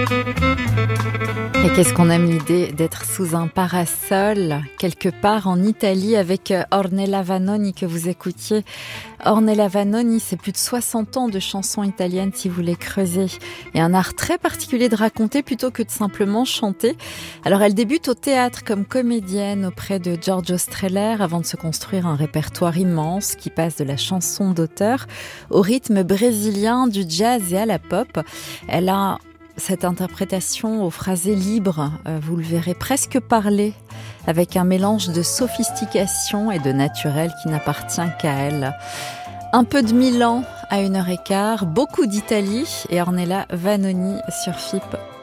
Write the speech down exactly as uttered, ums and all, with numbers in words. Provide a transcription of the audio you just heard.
Et qu'est-ce qu'on aime l'idée d'être sous un parasol, quelque part en Italie, avec Ornella Vanoni que vous écoutiez. Ornella Vanoni, c'est plus de soixante ans de chansons italiennes si vous les creusez. Et un art très particulier de raconter plutôt que de simplement chanter. Alors elle débute au théâtre comme comédienne auprès de Giorgio Strehler avant de se construire un répertoire immense qui passe de la chanson d'auteur au rythme brésilien, du jazz et à la pop. Elle a cette interprétation au phrasé libre, euh, vous le verrez presque parler, avec un mélange de sophistication et de naturel qui n'appartient qu'à elle. Un peu de Milan à une heure et quart, beaucoup d'Italie et Ornella Vanoni sur F I P.